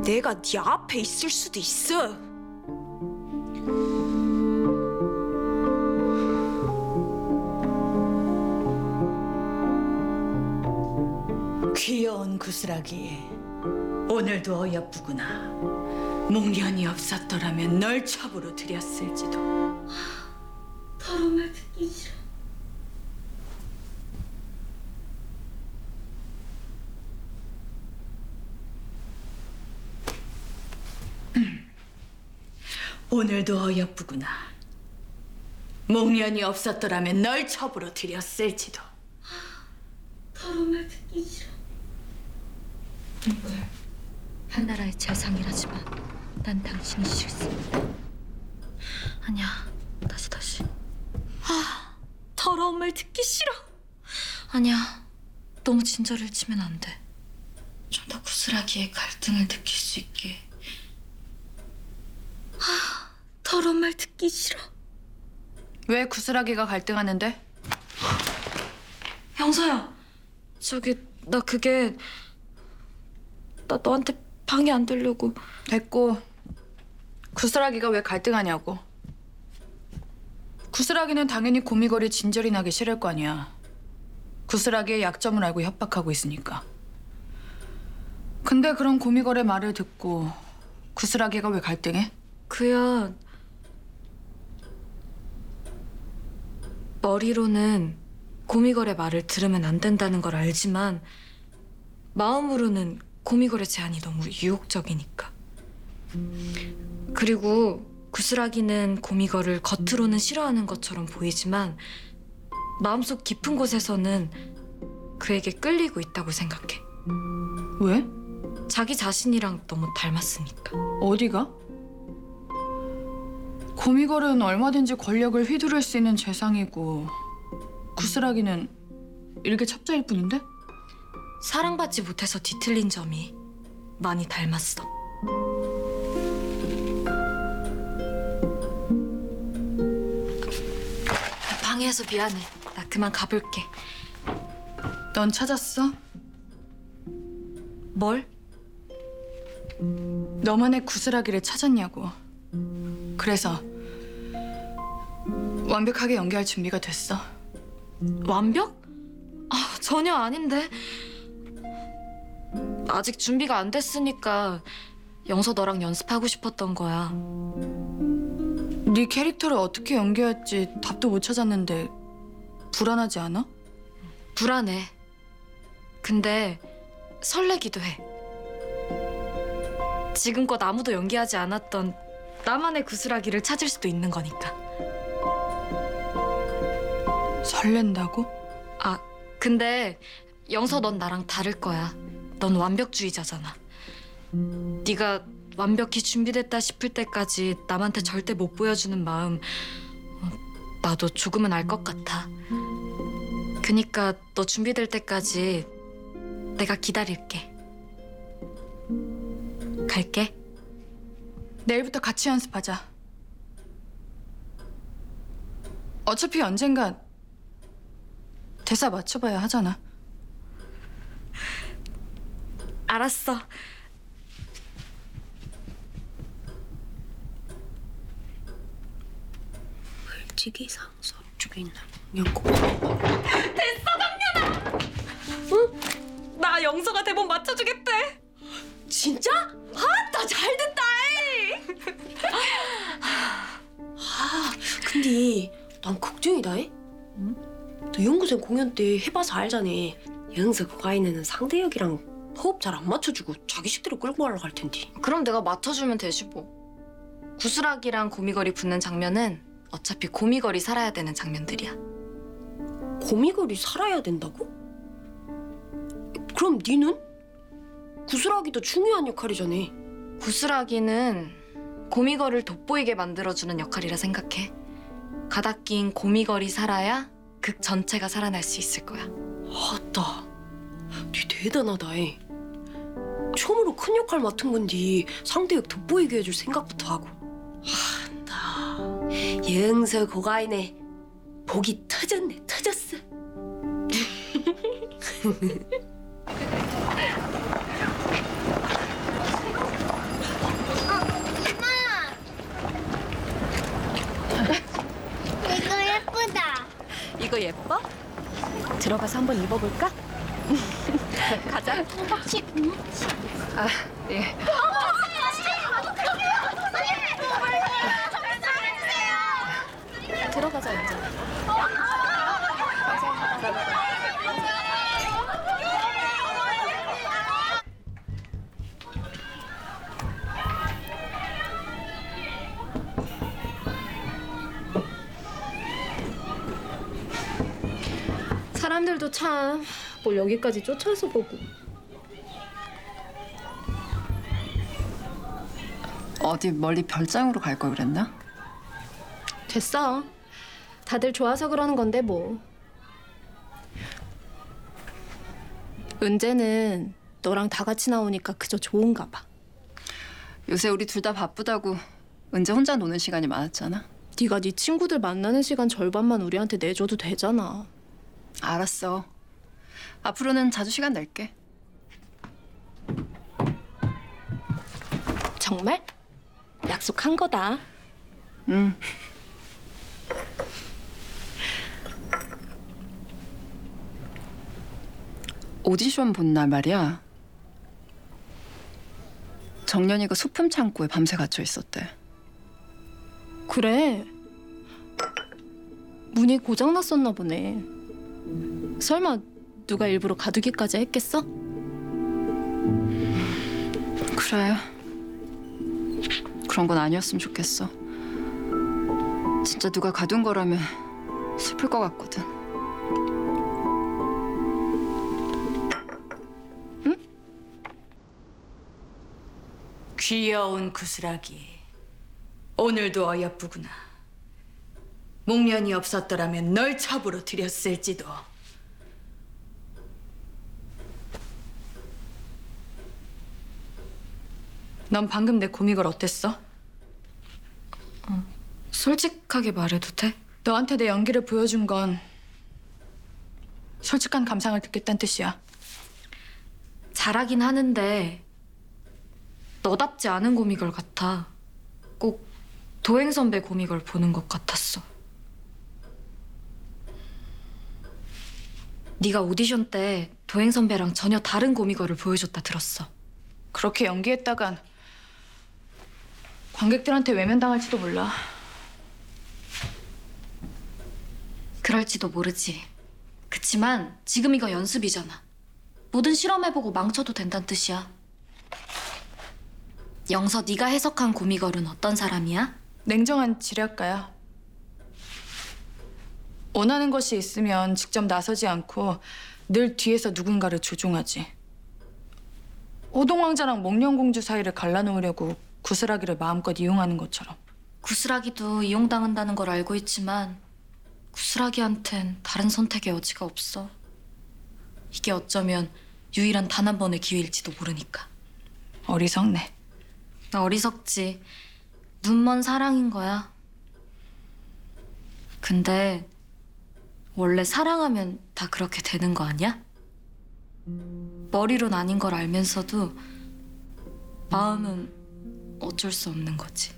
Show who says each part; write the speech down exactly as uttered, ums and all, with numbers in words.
Speaker 1: 내가 네 앞에 있을 수도 있어.
Speaker 2: 귀여운 구슬아기, 오늘도 어여쁘구나. 목련이 없었더라면 널 첩으로 들였을지도.
Speaker 3: 더러운 말 듣기 싫어.
Speaker 2: 오늘도 어여쁘구나. 목련이 없었더라면 널 첩으로 들였을지도.
Speaker 3: 더러운 말 듣기 싫어.
Speaker 4: 한나라의 재상이라지만 난 당신이 싫습니다. 아니야, 다시 다시.
Speaker 3: 아, 더러운 말 듣기 싫어.
Speaker 4: 아니야, 너무 진저를 치면 안 돼. 좀 더 구슬하기에 갈등을 느낄 수 있게.
Speaker 3: 아, 더러운 말 듣기 싫어.
Speaker 5: 왜 구슬하기가 갈등하는데?
Speaker 4: 영서야, 저기 나 그게 나 너한테 방해 안 되려고.
Speaker 5: 됐고, 구슬하기가 왜 갈등하냐고. 구슬하기는 당연히 고미거리 진절이 나기 싫을 거 아니야. 구슬하기의 약점을 알고 협박하고 있으니까. 근데 그런 고미걸의 말을 듣고 구슬하기가 왜 갈등해?
Speaker 4: 그야 머리로는 고미걸의 말을 들으면 안 된다는 걸 알지만 마음으로는 고미걸의 제안이 너무 유혹적이니까. 그리고 구슬하기는 고미걸을 겉으로는 싫어하는 것처럼 보이지만 마음속 깊은 곳에서는 그에게 끌리고 있다고 생각해.
Speaker 5: 왜?
Speaker 4: 자기 자신이랑 너무 닮았으니까.
Speaker 5: 어디가? 고미걸은 얼마든지 권력을 휘두를 수 있는 재상이고 구슬하기는 일개 첩자일 뿐인데?
Speaker 4: 사랑받지 못해서 뒤틀린 점이 많이 닮았어. 방해해서 미안해. 나 그만 가볼게.
Speaker 5: 넌 찾았어?
Speaker 4: 뭘?
Speaker 5: 너만의 구슬하기를 찾았냐고. 그래서 완벽하게 연기할 준비가 됐어.
Speaker 4: 완벽? 아, 전혀 아닌데. 아직 준비가 안 됐으니까 영서 너랑 연습하고 싶었던 거야.
Speaker 5: 네 캐릭터를 어떻게 연기할지 답도 못 찾았는데 불안하지 않아?
Speaker 4: 불안해. 근데 설레기도 해. 지금껏 아무도 연기하지 않았던 나만의 구슬하기를 찾을 수도 있는 거니까.
Speaker 5: 설렌다고?
Speaker 4: 아, 근데 영서 넌 나랑 다를 거야. 넌 완벽주의자잖아. 네가 완벽히 준비됐다 싶을 때까지 남한테 절대 못 보여주는 마음 어, 나도 조금은 알 것 같아. 그니까 너 준비될 때까지 내가 기다릴게. 갈게.
Speaker 5: 내일부터 같이 연습하자. 어차피 언젠가 대사 맞춰봐야 하잖아.
Speaker 4: 알았어.
Speaker 3: 물지기상선 쪽에 있는 연꽃. 됐어, 당연아. 응? 나 영서가 대본 맞춰주겠대. 진짜? 아, 나 잘됐다. 아, 근데 난 걱정이다. 응? 너 연구생 공연 때 해봐서 알잖아. 영서 그거 아이는 상대역이랑 호흡 잘 안 맞춰주고 자기 식대로 끌고 가려고 할 텐데.
Speaker 4: 그럼 내가 맞춰주면 되지 뭐. 구슬하기랑 고미걸이 붙는 장면은 어차피 고미걸이 살아야 되는 장면들이야.
Speaker 3: 고미걸이 살아야 된다고? 그럼 니는? 구슬하기도 중요한 역할이잖아.
Speaker 4: 구슬하기는 고미걸을 돋보이게 만들어주는 역할이라 생각해. 가다 낀 고미걸이 살아야 극 전체가 살아날 수 있을 거야.
Speaker 3: 아따, 니 대단하다. 에. 처음으로 큰 역할 맡은 건데 상대역 돋보이게 해줄 생각부터 하고. 아따, 영서 고가이네. 복이 터졌네, 터졌어. 예뻐? 들어가서 한번 입어볼까? 가자.
Speaker 5: 아, 예.
Speaker 3: 들어가자 이제. 사람들도 참 뭘 여기까지 쫓아서 보고.
Speaker 5: 어디 멀리 별장으로 갈 걸 그랬나?
Speaker 3: 됐어. 다들 좋아서 그러는 건데 뭐. 은재는 너랑 다 같이 나오니까 그저 좋은가 봐.
Speaker 5: 요새 우리 둘 다 바쁘다고 은재 혼자 노는 시간이 많았잖아.
Speaker 3: 네가 네 친구들 만나는 시간 절반만 우리한테 내줘도 되잖아.
Speaker 5: 알았어. 앞으로는 자주 시간 낼게.
Speaker 3: 정말? 약속한 거다.
Speaker 5: 응. 오디션 본 날 말이야. 정연이가 소품 창고에 밤새 갇혀 있었대.
Speaker 3: 그래. 문이 고장 났었나 보네. 설마 누가 일부러 가두기까지 했겠어?
Speaker 5: 그래. 그런 건 아니었으면 좋겠어. 진짜 누가 가둔 거라면 슬플 것 같거든.
Speaker 2: 귀여운 구슬아기. 오늘도 어여쁘구나. 목련이 없었더라면 널 첩으로 들였을지도. 넌 방금 내 고미걸 어땠어?
Speaker 4: 솔직하게 말해도 돼?
Speaker 5: 너한테 내 연기를 보여준 건 솔직한 감상을 듣겠다는 뜻이야.
Speaker 4: 잘하긴 하는데 너답지 않은 고미걸 같아. 꼭 도행 선배 고미걸 보는 것 같았어. 네가 오디션 때 도행 선배랑 전혀 다른 고미걸을 보여줬다 들었어.
Speaker 5: 그렇게 연기했다간 관객들한테 외면당할지도 몰라.
Speaker 4: 그럴지도 모르지. 그치만 지금 이거 연습이잖아. 뭐든 실험해보고 망쳐도 된다는 뜻이야. 영서, 네가 해석한 고미걸은 어떤 사람이야?
Speaker 5: 냉정한 지략가야. 원하는 것이 있으면 직접 나서지 않고 늘 뒤에서 누군가를 조종하지. 호동왕자랑 목련공주 사이를 갈라놓으려고 구슬아기를 마음껏 이용하는 것처럼.
Speaker 4: 구슬아기도 이용당한다는 걸 알고 있지만 구슬아기한텐 다른 선택의 여지가 없어. 이게 어쩌면 유일한 단 한 번의 기회일지도 모르니까.
Speaker 5: 어리석네.
Speaker 4: 나 어리석지. 눈먼 사랑인 거야. 근데 원래 사랑하면 다 그렇게 되는 거 아니야? 머리론 아닌 걸 알면서도 마음은 어쩔 수 없는 거지.